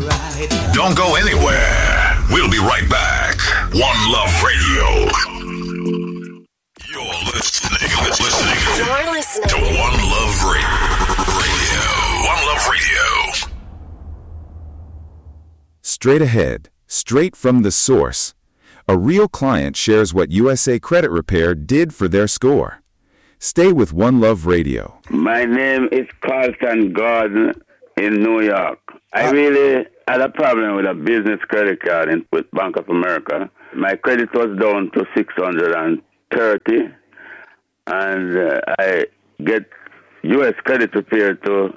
right. Don't go anywhere. We'll be right back. One Love Radio. You're listening to One Love Radio. One Love Radio. Straight ahead, straight from the source. A real client shares what USA Credit Repair did for their score. Stay with One Love Radio. My name is Carlton Gordon in New York. I really had a problem with a business credit card with Bank of America. My credit was down to 630, and I get U.S. Credit Repair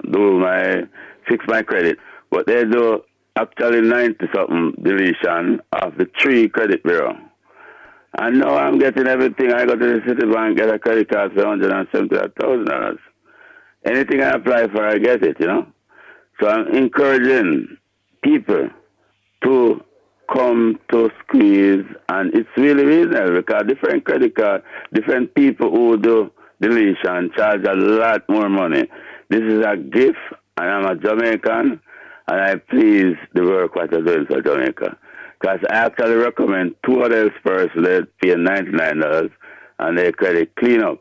to fix my credit. But they do actually 90-something deletion of the 3 credit bureau. And now I'm getting everything. I go to the Citibank, get a credit card for $175,000. Anything I apply for, I get it, you know. So I'm encouraging people to come to Squeeze, and it's really reasonable because different credit card, different people who do deletion charge a lot more money. This is a gift, and I'm a Jamaican, and I please the work what I'm doing for Jamaica. Because I actually recommend 2 others first, they pay $99, and their credit clean up.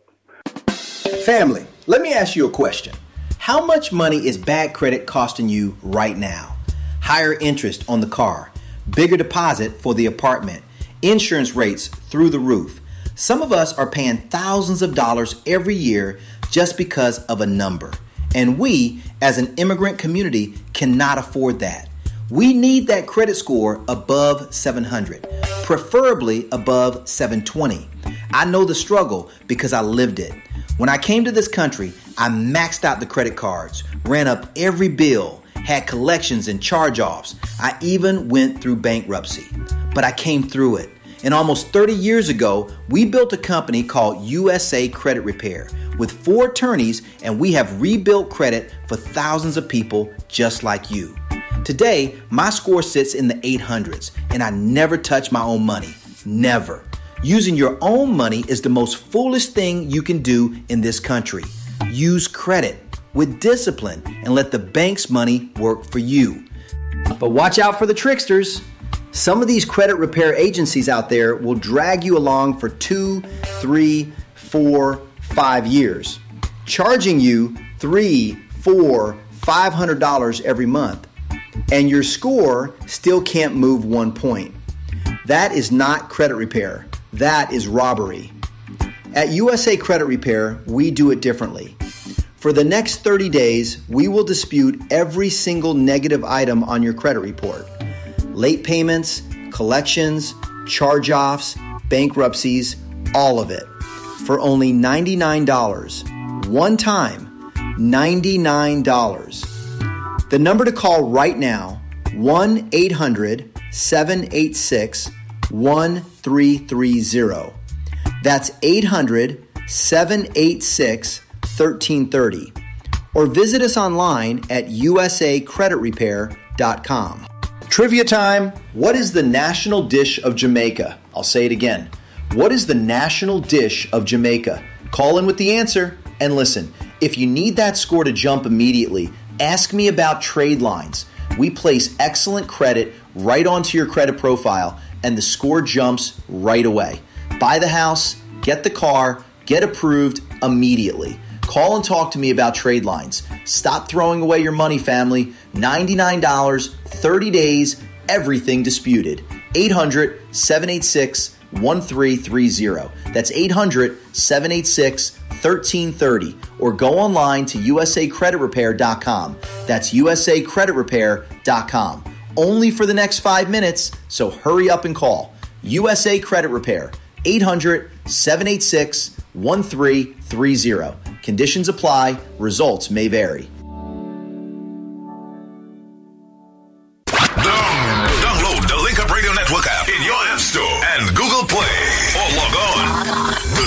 Family, let me ask you a question. How much money is bad credit costing you right now? Higher interest on the car, bigger deposit for the apartment, insurance rates through the roof. Some of us are paying thousands of dollars every year just because of a number. And we, as an immigrant community, cannot afford that. We need that credit score above 700, preferably above 720. I know the struggle because I lived it. When I came to this country, I maxed out the credit cards, ran up every bill, had collections and charge-offs. I even went through bankruptcy, but I came through it. And almost 30 years ago, we built a company called USA Credit Repair with 4 attorneys, and we have rebuilt credit for thousands of people just like you. Today, my score sits in the 800s, and I never touch my own money. Never. Using your own money is the most foolish thing you can do in this country. Use credit with discipline and let the bank's money work for you. But watch out for the tricksters. Some of these credit repair agencies out there will drag you along for 2, 3, 4, 5 years, charging you $300, $400, $500 every month, and your score still can't move 1 point. That is not credit repair. That is robbery. At USA Credit Repair, we do it differently. For the next 30 days, we will dispute every single negative item on your credit report. Late payments, collections, charge-offs, bankruptcies, all of it. For only $99. One time, $99. The number to call right now, 1-800-786-1330. That's 800-786-1330. Or visit us online at usacreditrepair.com. Trivia time. What is the national dish of Jamaica? I'll say it again. What is the national dish of Jamaica? Call in with the answer and listen. If you need that score to jump immediately, ask me about trade lines. We place excellent credit right onto your credit profile and the score jumps right away. Buy the house, get the car, get approved immediately. Call and talk to me about trade lines. Stop throwing away your money, family. $99, 30 days, everything disputed. 800-786-1330. That's 800-786-1330. Or go online to usacreditrepair.com. That's usacreditrepair.com. Only for the next 5 minutes, so hurry up and call. USA Credit Repair, 800-786-1330. Conditions apply. Results may vary. Download the Link Up Radio Network app in your App Store and Google Play. Or log on to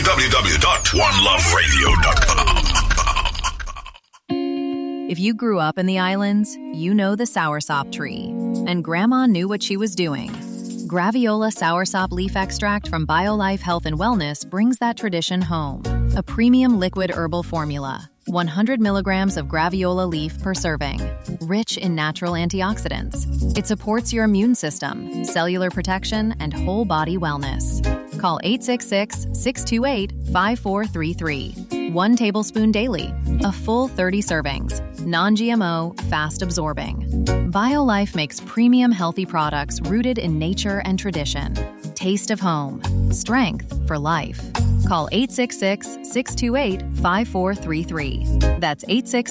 www.oneloveradio.com. If you grew up in the islands, you know the soursop tree. And Grandma knew what she was doing. Graviola Soursop Leaf Extract from BioLife Health and Wellness brings that tradition home. A premium liquid herbal formula. 100 milligrams of graviola leaf per serving. Rich in natural antioxidants. It supports your immune system, cellular protection, and whole body wellness. Call 866-628-5433. 1 tablespoon daily. A full 30 servings. Non-GMO, fast-absorbing. BioLife makes premium healthy products rooted in nature and tradition. Taste of home. Strength for life. Call 866-628-5433. That's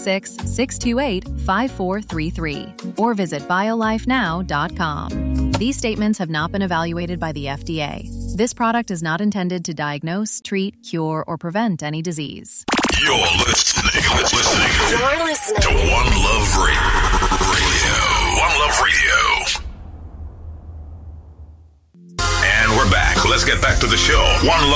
866-628-5433. Or visit biolifenow.com. These statements have not been evaluated by the FDA. This product is not intended to diagnose, treat, cure, or prevent any disease. You're listening to One Love Radio. One Love Radio. And we're back. Let's get back to the show. One